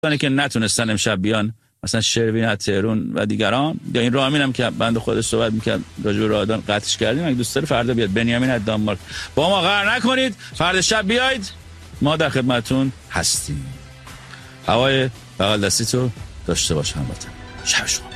دوستانی که نتونستن امشب بیان، مثلا شروین از تهران و دیگران، یا این رامین هم که بنده خودش صحبت میکرد راجع به رادان قطعش کردیم، اگه دوست داره فردا بیاد. بنیامین از دانمارک. با ما قهر نکنید، فردا شب بیاید، ما در خدمتتون هستیم. هوای بغل دستی تو داشته باش هموطن. شب شما